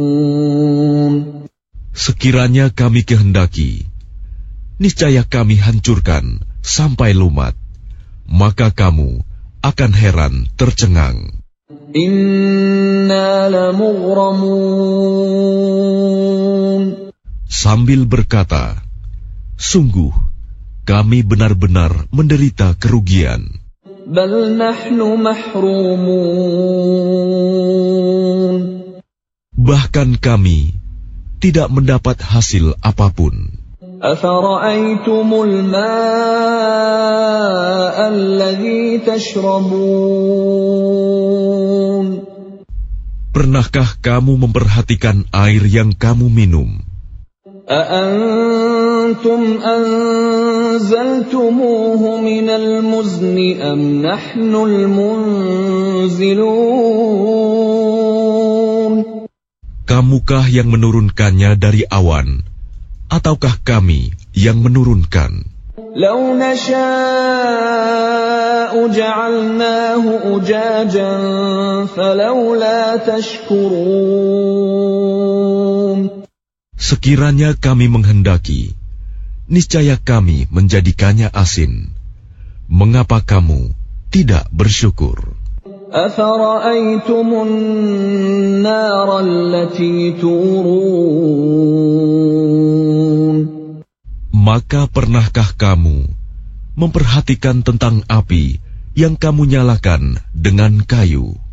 Sekiranya kami kehendaki, niscaya kami hancurkan sampai lumat, maka kamu akan heran tercengang. Inna lamughramun. Sambil berkata, sungguh kami benar-benar menderita kerugian. Bal nahnu mahrumun. Bahkan kami tidak mendapat hasil apapun. Afara'aytumul ma'a alladhi tashrabun. Pernahkah kamu memperhatikan air yang kamu minum? A'antum anzaltumuhu minal muzni am nahnul munzilun. Kamukah yang menurunkannya dari awan, ataukah kami yang menurunkan? Lau nasha'u ja'alnahu ujajan falawla tashkurun. Sekiranya kami menghendaki, niscaya kami menjadikannya asin. Mengapa kamu tidak bersyukur? Afara'aytumun nara allati turun. Maka pernahkah kamu memperhatikan tentang api yang kamu nyalakan dengan kayu?